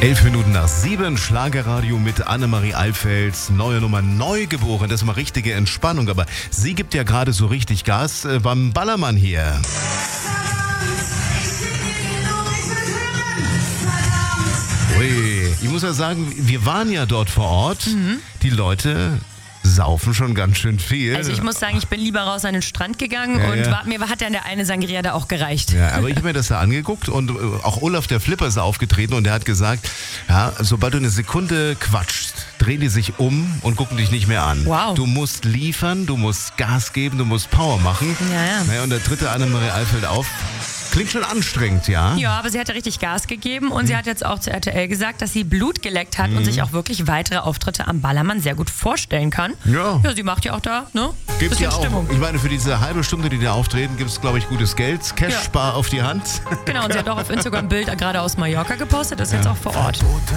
11:11, Schlagerradio mit Annemarie Alfeld. Neue Nummer, Neugeboren. Das ist mal richtige Entspannung. Aber sie gibt ja gerade so richtig Gas beim Ballermann hier. Ui, ich muss ja sagen, wir waren ja dort vor Ort. Die Leute saufen schon ganz schön viel. Also ich muss sagen, ich bin lieber raus an den Strand gegangen mir hat dann der eine Sangria da auch gereicht. Ja, aber ich habe mir das da angeguckt und auch Olaf der Flipper ist aufgetreten und der hat gesagt, ja, sobald du eine Sekunde quatschst, drehen die sich um und gucken dich nicht mehr an. Wow. Du musst liefern, du musst Gas geben, du musst Power machen. Ja. Naja, und der dritte Annemarie Alfeld auf. Klingt schon anstrengend, ja? Ja, aber sie hat ja richtig Gas gegeben und sie hat jetzt auch zu RTL gesagt, dass sie Blut geleckt hat und sich auch wirklich weitere Auftritte am Ballermann sehr gut vorstellen kann. Ja. Ja, sie macht ja auch da, ne? Gibt's ja Bisschen auch. Stimmung. Ich meine, für diese halbe Stunde, die da auftreten, gibt es, glaube ich, gutes Geld. Cash-Spar auf die Hand. Genau, und sie hat auch auf Instagram ein Bild gerade aus Mallorca gepostet, ist jetzt auch vor Ort.